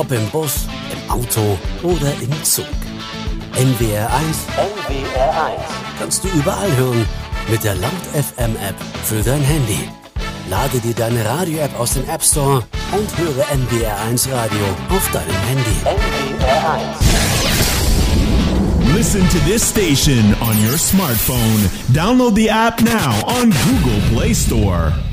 Ob im Bus, im Auto oder im Zug. NWR1 kannst du überall hören mit der Laut FM App für dein Handy. Lade dir deine Radio-App aus dem App Store und höre NWR1 Radio auf deinem Handy. NWR1. Listen to this station on your smartphone. Download the app now on Google Play Store.